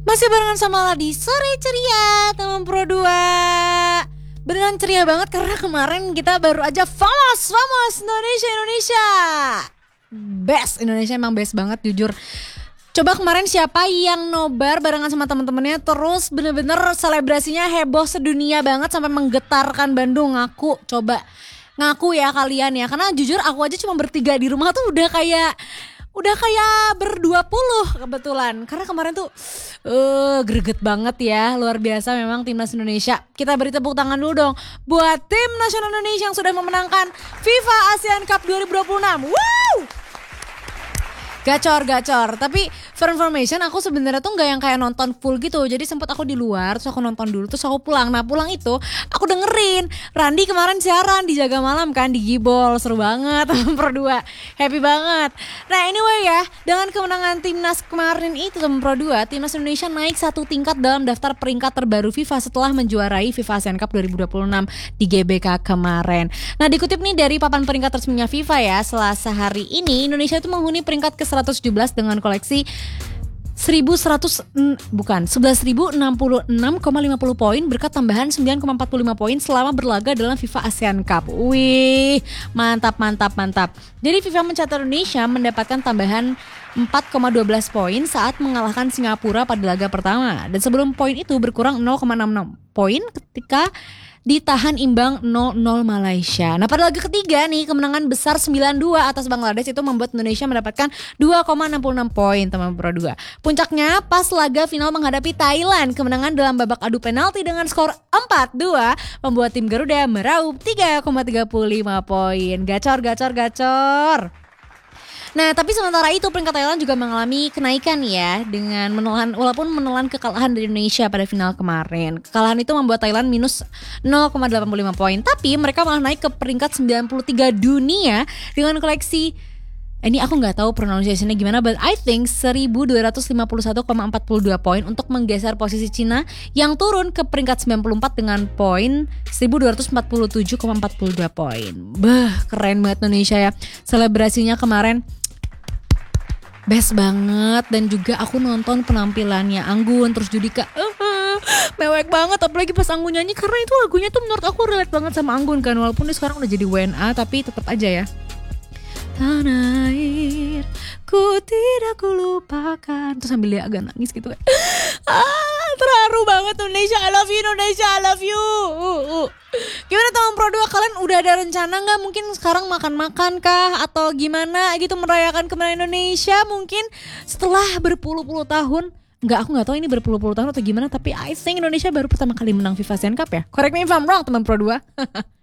Masih barengan sama Ladi Sore Ceria, teman Pro 2. Beneran ceria banget karena kemarin kita baru aja famous Indonesia. Best, Indonesia emang best banget jujur. Coba kemarin siapa yang nobar barengan sama teman-temannya terus bener-bener selebrasinya heboh sedunia banget sampai menggetarkan Bandung. Ngaku ya kalian ya, karena jujur aku aja cuma bertiga di rumah tuh udah kayak ber-20 kebetulan. Karena kemarin tuh greget banget ya, luar biasa memang timnas Indonesia. Kita beri tepuk tangan dulu dong buat tim nasional Indonesia yang sudah memenangkan FIFA ASEAN Cup 2026. Wow! Gacor. Tapi for information aku sebenarnya tuh nggak yang kayak nonton full gitu. Jadi sempat aku di luar, terus aku nonton dulu, terus aku pulang. Nah pulang itu aku dengerin Randi kemarin siaran di Jaga Malam kan di Gibol, seru banget. Pro 2 happy banget. Nah anyway ya, dengan kemenangan timnas kemarin itu teman Pro 2, timnas Indonesia naik satu tingkat dalam daftar peringkat terbaru FIFA setelah menjuarai FIFA ASEAN Cup 2026 di GBK kemarin. Nah dikutip nih dari papan peringkat resminya FIFA ya, Selasa hari ini Indonesia itu menghuni peringkat ke 117 dengan koleksi 1160,50 poin berkat tambahan 9,45 poin selama berlaga dalam FIFA ASEAN Cup. Wih, mantap. Jadi FIFA mencatat Indonesia mendapatkan tambahan 4,12 poin saat mengalahkan Singapura pada laga pertama. Dan sebelum poin itu berkurang 0,66 poin ketika ditahan imbang 0-0 Malaysia. Nah pada laga ketiga nih kemenangan besar 9-2 atas Bangladesh itu membuat Indonesia mendapatkan 2,66 poin teman Pro 2. Puncaknya pas laga final menghadapi Thailand, kemenangan dalam babak adu penalti dengan skor 4-2 membuat tim Garuda meraup 3,35 poin. Gacor. Nah tapi sementara itu peringkat Thailand juga mengalami kenaikan ya dengan menelan kekalahan dari Indonesia pada final kemarin. Kekalahan itu membuat Thailand minus 0,85 poin, tapi mereka malah naik ke peringkat 93 dunia dengan koleksi, ini aku nggak tahu pronunciation-nya gimana, but I think 1251,42 poin untuk menggeser posisi Cina yang turun ke peringkat 94 dengan poin 1247,42 poin. Keren banget Indonesia ya. Selebrasinya kemarin best banget, dan juga aku nonton penampilannya Anggun terus Judika mewek banget, apalagi pas Anggun nyanyi karena itu lagunya tuh menurut aku relate banget sama Anggun kan, walaupun dia sekarang udah jadi WNA tapi tetap aja ya. Tanah air ku tidak kulupakan, terus sambil dia agak nangis gitu kayak terharu banget. Indonesia I love you, Indonesia I love you. Gimana teman Pro 2, kalian udah ada rencana gak mungkin sekarang makan-makan kah atau gimana gitu merayakan kemenangan Indonesia mungkin setelah berpuluh-puluh tahun? Aku gak tahu ini berpuluh-puluh tahun atau gimana, tapi I think Indonesia baru pertama kali menang FIFA ASEAN Cup ya. Correct me if I'm wrong teman Pro 2.